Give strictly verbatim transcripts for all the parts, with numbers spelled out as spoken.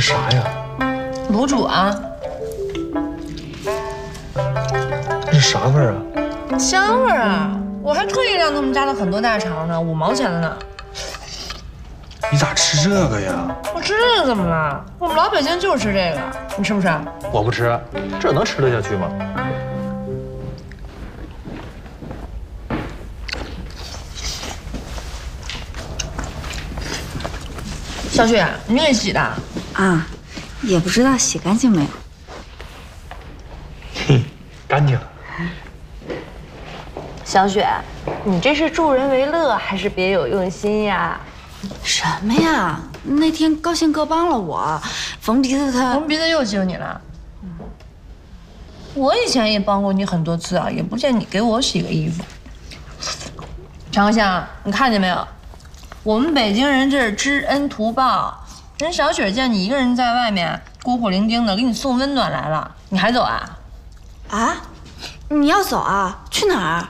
啥呀？ 卤煮啊。 这是啥味儿啊？ 香味儿啊！我还特意让他们加了很多大肠呢，五毛钱的呢。 你咋吃这个呀？ 我吃这个怎么了？我们老北京就吃这个，你吃不吃？ 我不吃，这能吃得下去吗？ 小雪，你给洗的？ 啊，也不知道洗干净没有。 哼，干净。 小雪，你这是助人为乐还是别有用心呀？ 什么呀？那天高兴哥帮了我，冯鼻子他冯鼻子又救你了。我以前也帮过你很多次啊，也不见你给我洗个衣服。长香，你看见没有？我们北京人这是知恩图报。人小雪见你一个人在外面孤苦伶仃的，给你送温暖来了，你还走啊？ 啊？你要走啊？去哪儿？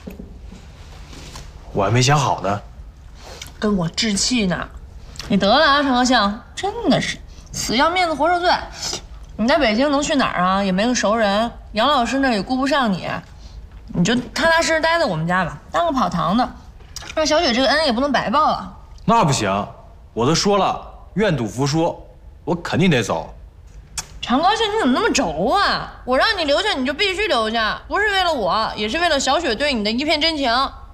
我还没想好呢。 跟我置气呢。你得了啊，陈高兴，真的是死要面子活受罪。你在北京能去哪儿啊？也没个熟人，杨老师那儿也顾不上你，你就踏踏实实待在我们家吧，当个跑堂的，让小雪这个恩也不能白报啊。 那不行，我都说了，愿赌服输，我肯定得走。 常高兴，你怎么那么轴啊？我让你留下，你就必须留下，不是为了我，也是为了小雪对你的一片真情。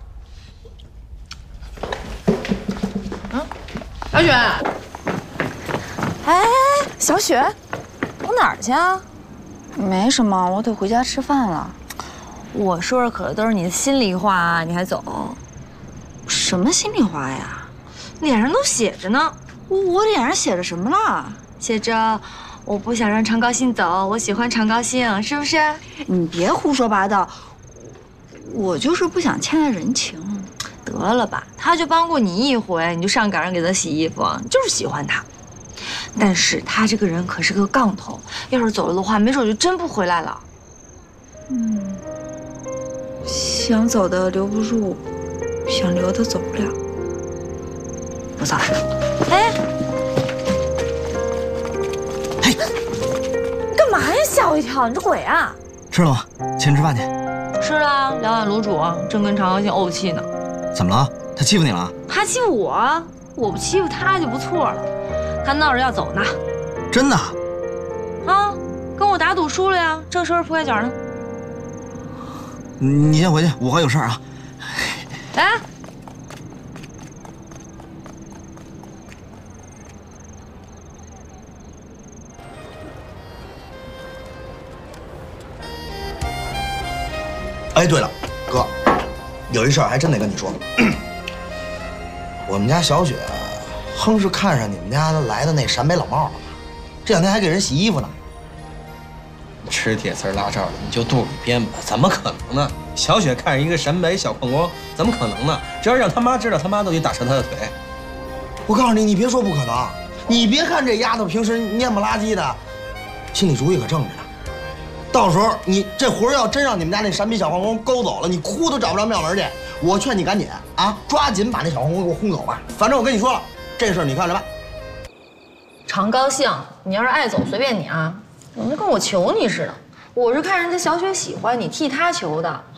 嗯，小雪， 哎，小雪， 往哪儿去啊？ 没什么，我得回家吃饭了。 我说的可都是你的心里话啊，你还走？ 什么心里话呀？ 脸上都写着呢。 我我脸上写着什么了？ 写着我不想让常高兴走，我喜欢常高兴，是不是？ 你别胡说八道，我就是不想欠他人情。 得了吧，他就帮过你一回，你就上赶上给他洗衣服，你就是喜欢他。但是他这个人可是个杠头，要是走了的话，没准就真不回来了。 嗯，想走的留不住，想留的走不了。我走了。 哎， 嘿， 干嘛呀？吓我一跳！你这鬼啊！ 吃了吗？请你吃饭去。 吃了两碗卤煮，正跟常高兴怄气呢。 怎么了？他欺负你了？ 他欺负我，我不欺负他就不错了。他闹着要走呢。 真的？ 啊，跟我打赌输了呀，正收拾铺盖卷呢。 你先回去，我还有事儿啊。 哎。 哎，对了，哥，有一事儿还真得跟你说。我们家小雪，哼是看上你们家来的那陕北老帽了，这两天还给人洗衣服呢。 吃铁丝拉罩的，你就肚里编吧，怎么可能呢？小雪看上一个陕北小矿工，怎么可能呢？只要让他妈知道，他妈都得打折他的腿。 我告诉你，你别说不可能，你别看这丫头平时蔫不拉几的，心里主意可正着呢。到时候你这活要真让你们家那陕北小矿工勾走了，你哭都找不着庙门去。我劝你赶紧啊，抓紧把那小矿工给我轰走吧。反正我跟你说了，这事儿你看着办。 常高兴，你要是爱走随便你啊，你就跟我求你似的。我是看人家小雪喜欢你，替她求的。